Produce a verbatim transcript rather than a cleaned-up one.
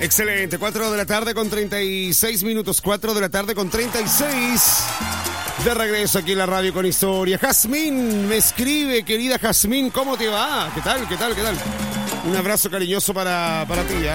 Excelente, cuatro de la tarde con treinta y seis minutos, cuatro de la tarde con treinta y seis. De regreso aquí en la radio con historia. Jazmín me escribe, querida Jazmín, ¿cómo te va? ¿Qué tal? ¿Qué tal? ¿Qué tal? Un abrazo cariñoso para, para ti, ¿eh?